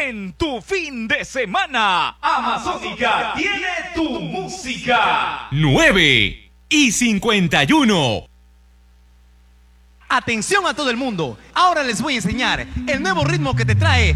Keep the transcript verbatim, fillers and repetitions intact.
en tu fin de semana. Amazónica tiene tu música. nueve y cincuenta y uno. Atención a todo el mundo, ahora les voy a enseñar el nuevo ritmo que te trae